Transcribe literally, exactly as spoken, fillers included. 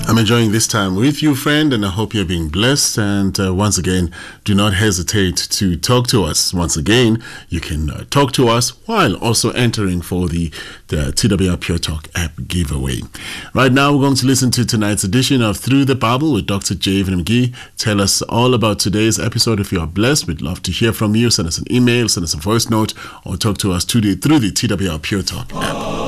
I'm enjoying this time with you, friend, and I hope you're being blessed. And uh, once again, do not hesitate to talk to us. Once again, you can uh, talk to us while also entering for the, the T W R Pure Talk app giveaway. Right now, we're going to listen to tonight's edition of Through the Bible with Doctor Javen McGee. Tell us all about today's episode. If you are blessed, we'd love to hear from you. Send us an email, send us a voice note, or talk to us to the, through the T W R Pure Talk app.